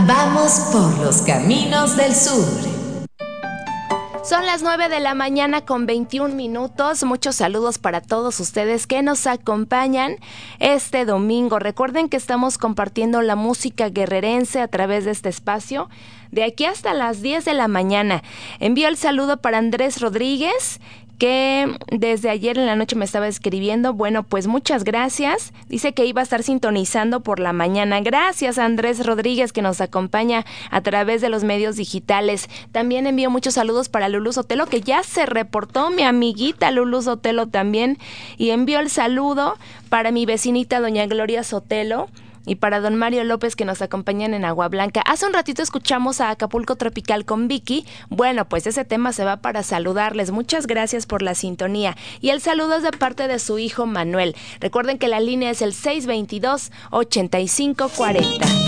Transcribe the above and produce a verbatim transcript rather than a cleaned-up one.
Vamos por los caminos del sur. Son las nueve de la mañana con veintiún minutos. Muchos saludos para todos ustedes que nos acompañan este domingo. Recuerden que estamos compartiendo la música guerrerense a través de este espacio de aquí hasta las diez de la mañana. Envío el saludo para Andrés Rodríguez, que desde ayer en la noche me estaba escribiendo. Bueno, pues muchas gracias. Dice que iba a estar sintonizando por la mañana. Gracias, Andrés Rodríguez, que nos acompaña a través de los medios digitales. También envío muchos saludos para Lulú Sotelo, que ya se reportó, mi amiguita Lulú Sotelo también. Y envío el saludo para mi vecinita doña Gloria Sotelo y para don Mario López, que nos acompañan en Agua Blanca. Hace un ratito escuchamos a Acapulco Tropical con Vicky. Bueno, pues ese tema se va para saludarles. Muchas gracias por la sintonía. Y el saludo es de parte de su hijo Manuel. Recuerden que la línea es el seis veintidós, ochenta y cinco cuarenta.